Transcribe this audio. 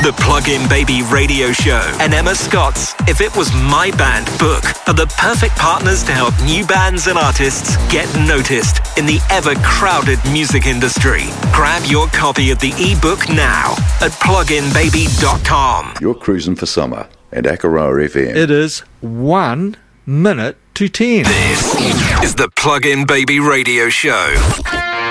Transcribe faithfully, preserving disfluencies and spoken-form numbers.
The Plug-in Baby Radio Show and Emma Scott's If It Was My Band book are the perfect partners to help new bands and artists get noticed in the ever-crowded music industry. Grab your copy of the ebook now at plug in baby dot com. You're cruising for summer at Akaroa F M. It is one minute to ten. This is the Plug-in Baby Radio Show.